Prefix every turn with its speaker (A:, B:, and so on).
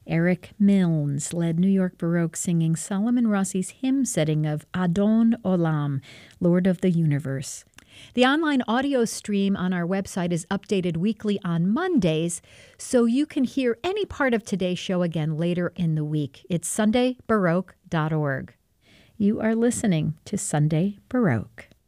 A: Eric Milnes led New York Baroque singing Solomon Rossi's hymn setting of Adon Olam, Lord of the Universe. The online audio stream on our website is updated weekly on Mondays, so you can hear any part of today's show again later in the week. It's sundaybaroque.org. You are listening to Sunday Baroque.